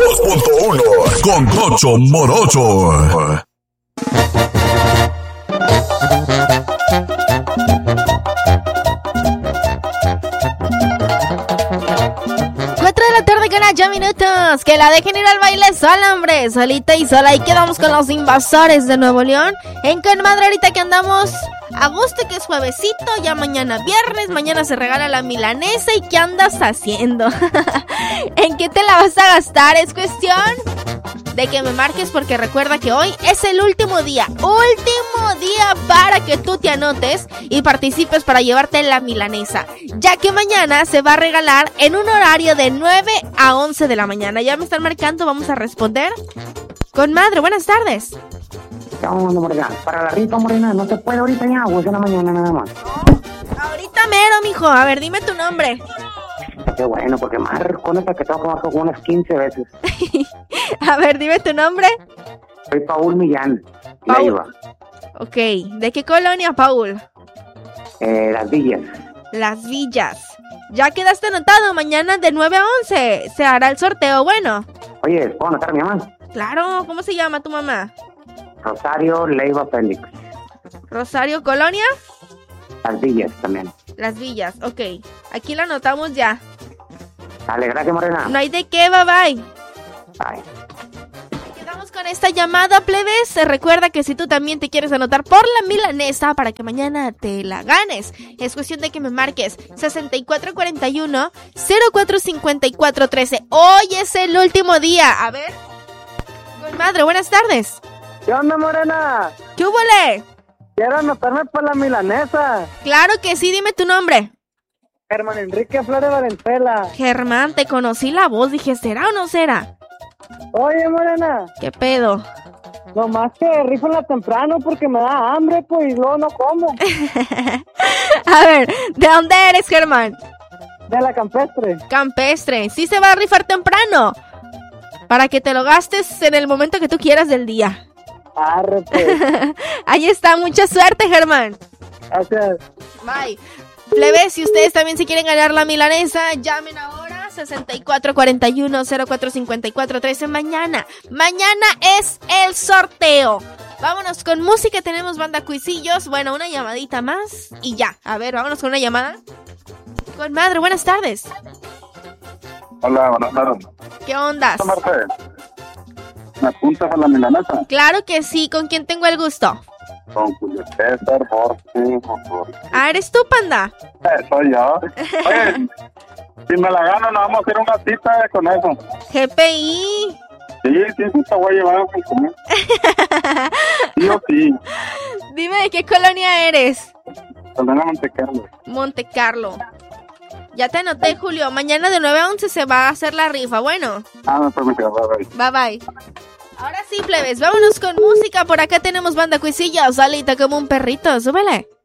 92.1 con Tocho Morocho. 4:08 minutos. Que la dejen ir al baile sola, hombre. Solita y sola. Y quedamos con los Invasores de Nuevo León. En Con Madre, ahorita que andamos a gusto, que es juevesito. Ya mañana viernes. Mañana se regala la milanesa. ¿Y qué andas haciendo? ¿En qué te la vas a gastar? Es cuestión de que me marques, porque recuerda que hoy es el último día para que tú te anotes y participes para llevarte la milanesa, ya que mañana se va a regalar en un horario de 9 a 11 de la mañana. Ya me están marcando, vamos a responder. Con Madre, buenas tardes. ¿Qué onda, Morena? Para la rifa, Morena, no se puede ahorita ya, o es en la mañana nada más. Ahorita mero, mijo. A ver, dime tu nombre. Qué bueno, porque marco neta que tengo que marcar como unas 15 veces. A ver, dime tu nombre. Soy Paul Millán. Paul. Ok, ¿de qué colonia, Paul? Las Villas. Las Villas. Ya quedaste anotado, mañana de 9 a 11 se hará el sorteo, bueno. Oye, ¿puedo anotar a mi mamá? Claro, ¿cómo se llama tu mamá? Rosario Leiva Félix. ¿Rosario Colonia? Las Villas también. Las Villas, ok. Aquí la anotamos ya. Dale, gracias, Morena. No hay de qué, bye bye. Bye. Quedamos con esta llamada, plebes. Se recuerda que si tú también te quieres anotar por la milanesa para que mañana te la ganes, es cuestión de que me marques 6441-045413. Hoy es el último día. A ver. Con Madre, buenas tardes. ¿Qué onda, Morena? ¿Qué hubole? Quiero anotarme por la milanesa. Claro que sí, dime tu nombre. Germán Enrique Flores Valenzuela. Germán, te conocí la voz, dije, ¿será o no será? Oye, Morena. ¿Qué pedo? Nomás que rífala temprano porque me da hambre, pues, y luego no como. A ver, ¿de dónde eres, Germán? De la Campestre. Campestre, sí se va a rifar temprano, para que te lo gastes en el momento que tú quieras del día. Arre, pues. Ahí está, mucha suerte, Germán. Gracias. Bye. Plebes, si ustedes también se quieren ganar la milanesa, llamen ahora 6441-045413. Mañana es el sorteo. Vámonos con música, tenemos banda Cuisillos. Bueno, una llamadita más y ya. A ver, vámonos con una llamada. Con Madre, buenas tardes. Hola, buenas tardes. ¿Qué onda? ¿Me apuntas a la milanesa? Claro que sí, ¿con quién tengo el gusto? Con Julio César, Jorge. Ah, ¿eres tú, panda? Soy yo. Oye, si me la gano, nos vamos a hacer una cita con eso. GPI. Sí, te voy a llevar a comer. Sí o sí. Dime, ¿de qué colonia eres? Colonia Montecarlo. Montecarlo. Ya te anoté, Julio. Mañana de 9 a 11 se va a hacer la rifa, bueno. Me permitió, bye. Bye, bye. Ahora sí, plebes, vámonos con música. Por acá tenemos banda Cuisillos, solita como un perrito, súbele.